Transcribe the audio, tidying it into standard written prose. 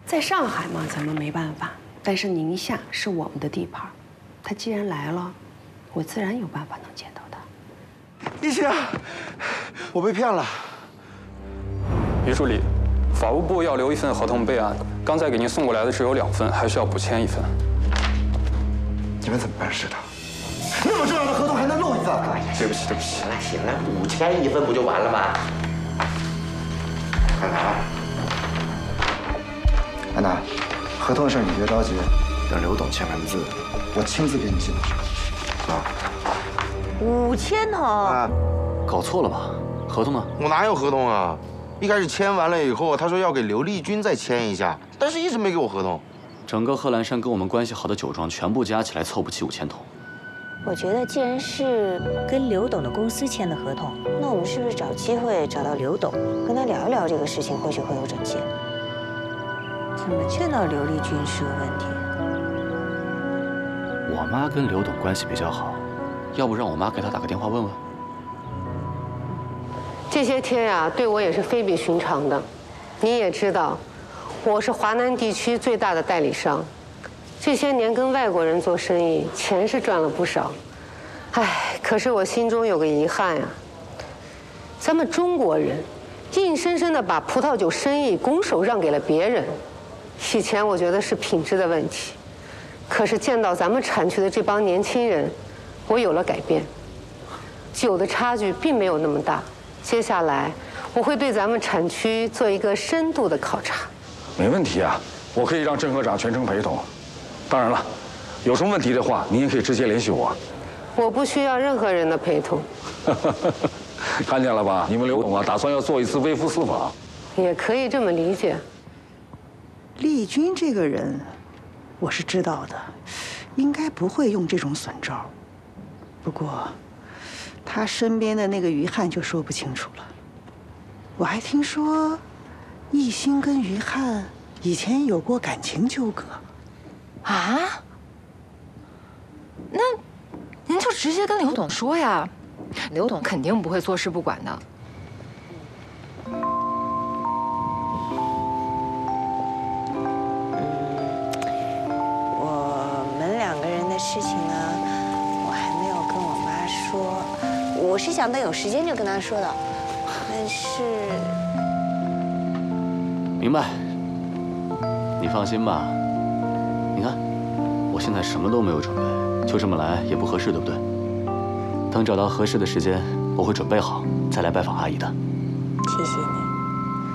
在上海嘛，咱们没办法，但是宁夏是我们的地盘，他既然来了，我自然有办法能见到他。 一清，我被骗了。 于助理，法务部要留一份合同备案，刚才给您送过来的只有2份，还需要补签1份。 你们怎么办事的？那么重要的合同还能漏一份？对不起，对不起。 行了，补签1份不就完了吗？看看啊， 安娜，合同的事你别着急，等刘董签完字，我亲自给你进去。啊 5000头啊！ 搞错了吧？合同呢？ 我哪有合同啊？一开始签完了以后，他说要给刘丽君再签一下，但是一直没给我合同。 整个贺兰山跟我们关系好的酒庄全部加起来凑不齐5000头。 我觉得既然是跟刘董的公司签的合同，那我们是不是找机会找到刘董，跟他聊一聊这个事情，或许会有转机？怎么见到刘丽君是个问题？ 我妈跟刘董关系比较好，要不让我妈给他打个电话问问？ 这些天呀，对我也是非比寻常的。你也知道，我是华南地区最大的代理商，这些年跟外国人做生意，钱是赚了不少。唉，可是我心中有个遗憾呀。咱们中国人，硬生生的把葡萄酒生意拱手让给了别人。以前我觉得是品质的问题，可是见到咱们产区的这帮年轻人，我有了改变。酒的差距并没有那么大。接下来，我会对咱们产区做一个深度的考察。 没问题啊，我可以让郑科长全程陪同。当然了，有什么问题的话，您也可以直接联系我。 我不需要任何人的陪同。 看见了吧？你们刘董啊，打算要做一次微服私访。 也可以这么理解。 丽君这个人，我是知道的，应该不会用这种损招。不过，他身边的那个于汉就说不清楚了。我还听说，艺兴跟于汉以前有过感情纠葛。 啊？那您就直接跟刘董说呀，刘董肯定不会坐视不管的。 我们2个人的事情呢，我还没有跟我妈说。我是想等有时间就跟她说的，但是…… 明白。你放心吧。你看，我现在什么都没有准备，就这么来也不合适，对不对？等找到合适的时间，我会准备好再来拜访阿姨的。 谢谢你。